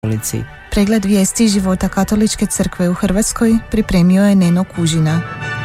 ulici. Pregled vijesti života Katoličke crkve u Hrvatskoj pripremio je Neno Kužina.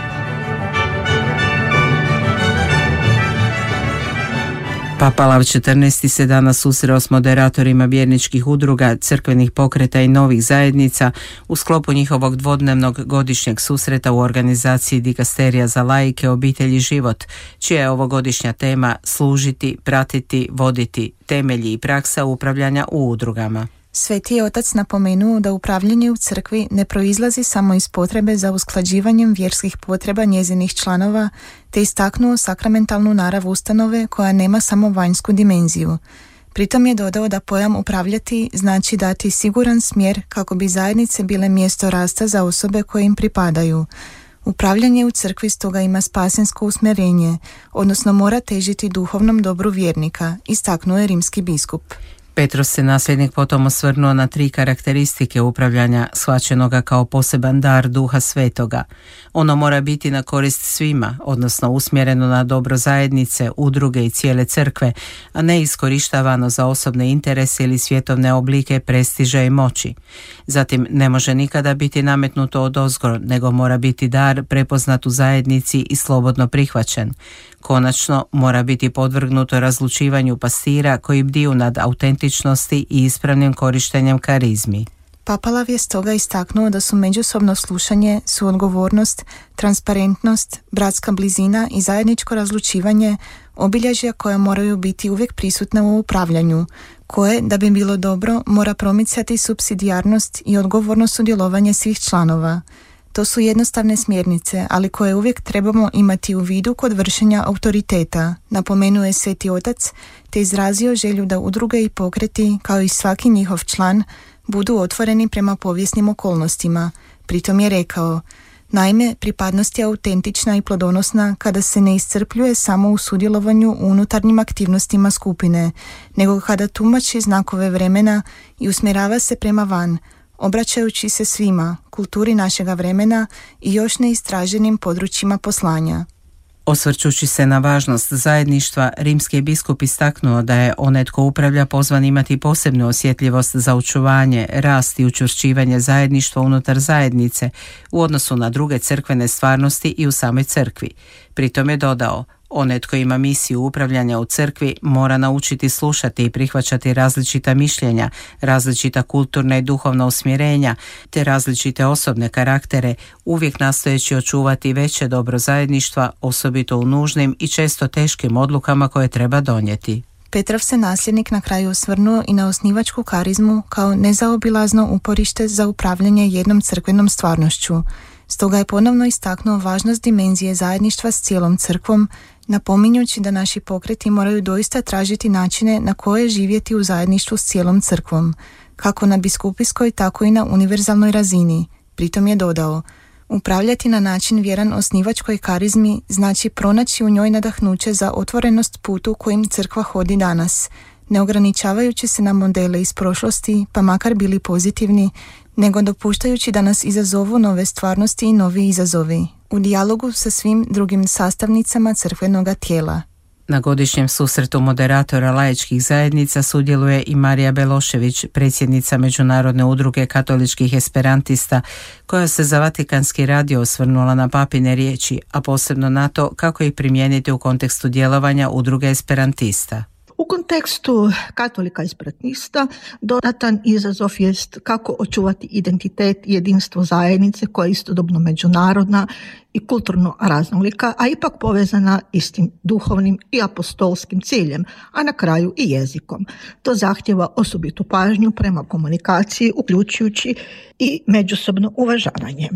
Papa Lav XIV se danas susreo s moderatorima vjerničkih udruga, crkvenih pokreta i novih zajednica u sklopu njihovog dvodnevnog godišnjeg susreta u organizaciji Dikasterija za laike, obitelj i život, čija je ovogodišnja tema služiti, pratiti, voditi, temelji i praksa upravljanja u udrugama. Sveti je otac napomenuo da upravljanje u crkvi ne proizlazi samo iz potrebe za usklađivanjem vjerskih potreba njezinih članova, te istaknuo sakramentalnu narav ustanove koja nema samo vanjsku dimenziju. Pritom je dodao da pojam upravljati znači dati siguran smjer kako bi zajednice bile mjesto rasta za osobe koje im pripadaju. Upravljanje u crkvi stoga ima spasensko usmjerenje, odnosno mora težiti duhovnom dobru vjernika, istaknuo je rimski biskup. Petros se nasljednik potom osvrnuo na 3 karakteristike upravljanja shvaćenoga kao poseban dar Duha Svetoga. Ono mora biti na korist svima, odnosno usmjereno na dobro zajednice, udruge i cijele crkve, a ne iskorištavano za osobne interese ili svjetovne oblike prestiža i moći. Zatim, ne može nikada biti nametnuto odozgo, nego mora biti dar prepoznat u zajednici i slobodno prihvaćen. Konačno, mora biti podvrgnuto razlučivanju pastira koji bdiju nad autentičnosti i ispravnim korištenjem karizmi. Papa Lav je stoga istaknuo da su međusobno slušanje, suodgovornost, transparentnost, bratska blizina i zajedničko razlučivanje obilježja koja moraju biti uvijek prisutna u upravljanju, koje, da bi bilo dobro, mora promicati supsidijarnost i odgovorno sudjelovanje svih članova. To su jednostavne smjernice, ali koje uvijek trebamo imati u vidu kod vršenja autoriteta, napomenuo je Sveti otac, te izrazio želju da udruge i pokreti, kao i svaki njihov član, budu otvoreni prema povijesnim okolnostima. Pritom je rekao: naime, pripadnost je autentična i plodonosna kada se ne iscrpljuje samo u sudjelovanju u unutarnjim aktivnostima skupine, nego kada tumači znakove vremena i usmjerava se prema van, obraćajući se svima, kulturi našega vremena i još neistraženim područjima poslanja. Osvrćući se na važnost zajedništva, rimski biskup istaknuo da je onaj tko upravlja pozvan imati posebnu osjetljivost za očuvanje, rast i učvršćivanje zajedništva unutar zajednice u odnosu na druge crkvene stvarnosti i u samoj crkvi. Pritom je dodao: onaj tko ima misiju upravljanja u crkvi mora naučiti slušati i prihvaćati različita mišljenja, različita kulturna i duhovna usmjerenja, te različite osobne karaktere, uvijek nastojeći očuvati veće dobro zajedništva, osobito u nužnim i često teškim odlukama koje treba donijeti. Petrov se nasljednik na kraju osvrnuo i na osnivačku karizmu kao nezaobilazno uporište za upravljanje jednom crkvenom stvarnošću. Stoga je ponovno istaknuo važnost dimenzije zajedništva s cijelom crkvom, napominjući da naši pokreti moraju doista tražiti načine na koje živjeti u zajedništvu s cijelom crkvom, kako na biskupijskoj, tako i na univerzalnoj razini. Pritom je dodao: upravljati na način vjeran osnivačkoj karizmi znači pronaći u njoj nadahnuće za otvorenost putu kojim crkva hodi danas, ne ograničavajući se na modele iz prošlosti, pa makar bili pozitivni, nego dopuštajući da nas izazovu nove stvarnosti i novi izazovi, u dijalogu sa svim drugim sastavnicama crkvenoga tijela. Na godišnjem susretu moderatora laičkih zajednica sudjeluje i Marija Belošević, predsjednica Međunarodne udruge katoličkih esperantista, koja se za Vatikanski radio osvrnula na papine riječi, a posebno na to kako ih primijeniti u kontekstu djelovanja udruge esperantista. U kontekstu katolika esperantista dodatan izazov jest kako očuvati identitet i jedinstvo zajednice koja je istodobno međunarodna i kulturno raznolika, a ipak povezana istim duhovnim i apostolskim ciljem, a na kraju i jezikom. To zahtjeva osobitu pažnju prema komunikaciji, uključujući i međusobno uvažavanje.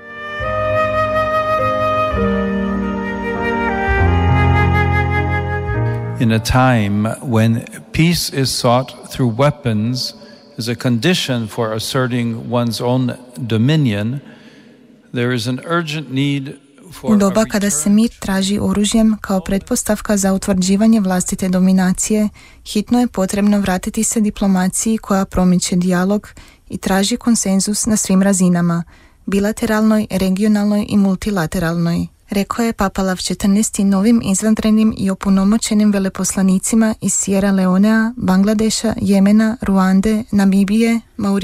In a time when peace is sought through weapons as a condition for asserting one's own dominion, there is an urgent need for u doba kada se mir traži oružjem kao pretpostavka za utvrđivanje vlastite dominacije, hitno je potrebno vratiti se diplomaciji koja promiče dijalog i traži konsenzus na svim razinama, bilateralnoj, regionalnoj i multilateralnoj, rekao je Papa Lav XIV novim izvanrednim i opunomoćenim veleposlanicima iz Sierra Leonea, Bangladeša, Jemena, Ruande, Namibije,